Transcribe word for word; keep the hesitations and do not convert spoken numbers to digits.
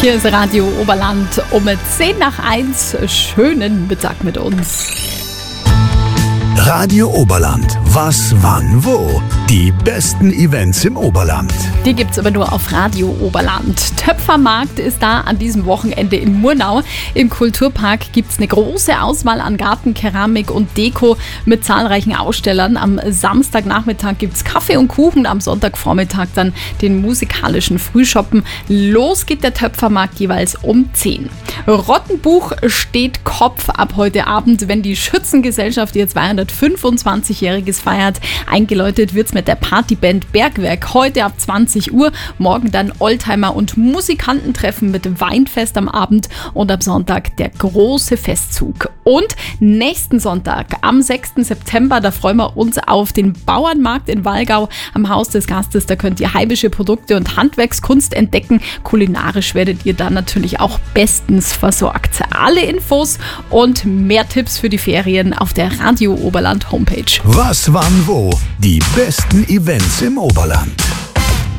Hier ist Radio Oberland um zehn nach eins. Schönen Mittag mit uns. Radio Oberland. Was, wann, wo? Die besten Events im Oberland. Die gibt's aber nur auf Radio Oberland. Töpfermarkt ist da an diesem Wochenende in Murnau. Im Kulturpark gibt's eine große Auswahl an Garten, Keramik und Deko mit zahlreichen Ausstellern. Am Samstagnachmittag gibt's Kaffee und Kuchen, am Sonntagvormittag dann den musikalischen Frühschoppen. Los geht der Töpfermarkt jeweils um zehn. Rottenbuch steht Kopf ab heute Abend, wenn die Schützengesellschaft ihr zweihundertfünfundzwanzigjähriges feiert. Eingeläutet wird's mit der Partyband Bergwerk heute ab zwanzig Uhr. Morgen dann Oldtimer- und Musikantentreffen mit Weinfest am Abend und am Sonntag der große Festzug. Und nächsten Sonntag, am sechsten September, da freuen wir uns auf den Bauernmarkt in Wallgau am Haus des Gastes. Da könnt ihr heimische Produkte und Handwerkskunst entdecken. Kulinarisch werdet ihr dann natürlich auch bestens versorgt. Alle Infos und mehr Tipps für die Ferien auf der Radio Oberland Homepage. Was, wann, wo? Die besten Events im Oberland.